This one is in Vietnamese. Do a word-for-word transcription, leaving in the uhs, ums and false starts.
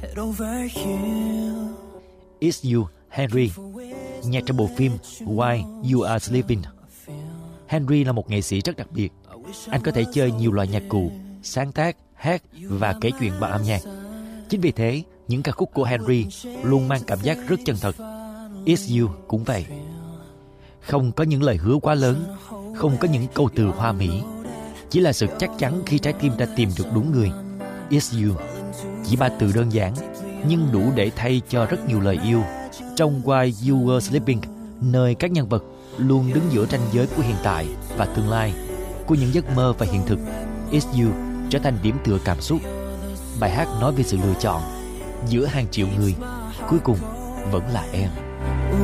It's You, Henry, nhạc trong bộ phim While You Are Sleeping. Henry là một nghệ sĩ rất đặc biệt. Anh có thể chơi nhiều loại nhạc cụ, sáng tác, hát và kể chuyện bằng âm nhạc. Chính vì thế, những ca khúc của Henry luôn mang cảm giác rất chân thật. It's You cũng vậy. Không có những lời hứa quá lớn, không có những câu từ hoa mỹ, chỉ là sự chắc chắn khi trái tim đã tìm được đúng người. It's You. Chỉ ba từ đơn giản, nhưng đủ để thay cho rất nhiều lời yêu. Trong While You Were Sleeping, nơi các nhân vật luôn đứng giữa ranh giới của hiện tại và tương lai, của những giấc mơ và hiện thực, It's You trở thành điểm tựa cảm xúc. Bài hát nói về sự lựa chọn giữa hàng triệu người, cuối cùng vẫn là em.